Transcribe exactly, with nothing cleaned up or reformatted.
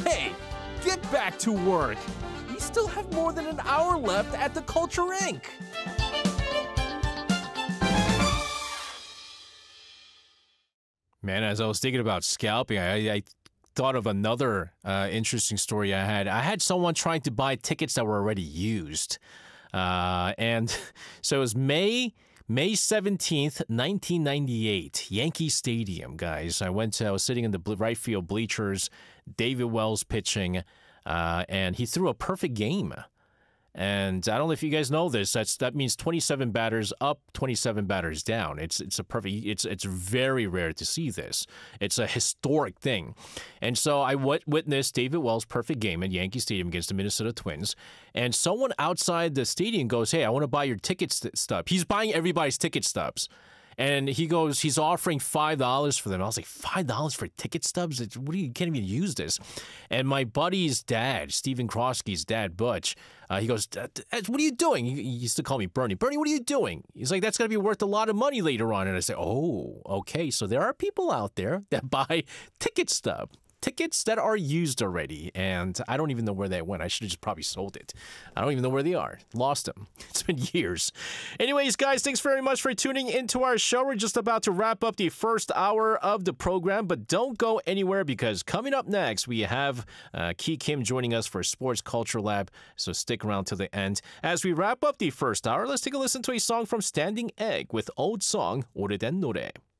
Hey, get back to work. We still have more than an hour left at the Culture Incorporated. Man, as I was thinking about scalping, I, I thought of another uh, interesting story I had. I had someone trying to buy tickets that were already used. Uh, and so it was May May seventeenth, nineteen ninety-eight, Yankee Stadium, guys. I went to, I was sitting in the right field bleachers, David Wells pitching, uh, and he threw a perfect game. And I don't know if you guys know this. That's that means twenty-seven batters up, twenty-seven batters down. It's it's a perfect. It's it's very rare to see this. It's a historic thing. And so I w- witnessed David Wells' perfect game at Yankee Stadium against the Minnesota Twins. And someone outside the stadium goes, "Hey, I want to buy your ticket st- stub." He's buying everybody's ticket stubs. And he goes, he's offering five dollars for them. I was like, five dollars for ticket stubs? It's, what do you, you can't even use this. And my buddy's dad, Stephen Krosky's dad, Butch, uh, he goes, what are you doing? He, he used to call me Bernie. Bernie, what are you doing? He's like, that's going to be worth a lot of money later on. And I say, oh, okay. So there are people out there that buy ticket stub. Tickets that are used already, and I don't even know where they went. I should have just probably sold it. I don't even know where they are. Lost them. It's been years. Anyways, guys, thanks very much for tuning into our show. We're just about to wrap up the first hour of the program, but don't go anywhere because coming up next, we have uh, Ki Kim joining us for Sports Culture Lab, so stick around till the end. As we wrap up the first hour, let's take a listen to a song from Standing Egg with old song, 오래된 노래.